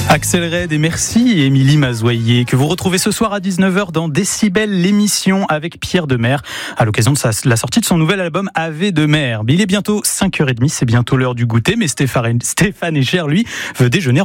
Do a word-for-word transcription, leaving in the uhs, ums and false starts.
Axel Red et merci Émilie Mazoyer, que vous retrouvez ce soir à dix-neuf heures dans Décibel, l'émission avec Pierre Demers, à l'occasion de sa, la sortie de son nouvel album Ave de mer. Il est bientôt cinq heures trente, c'est bientôt l'heure du goûter, mais Stéphane, Stéphane Echer, lui, veut déjeuner